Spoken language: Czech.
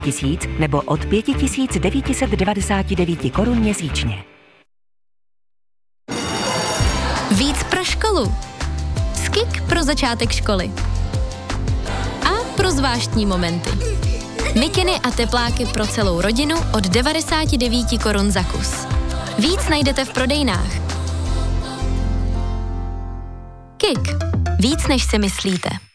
000 nebo od 5999 korun měsíčně. Víc pro školu. Skik pro začátek školy. A pro zvláštní momenty. Mikiny a tepláky pro celou rodinu od 99 korun za kus. Víc najdete v prodejnách. KIK. Víc než si myslíte.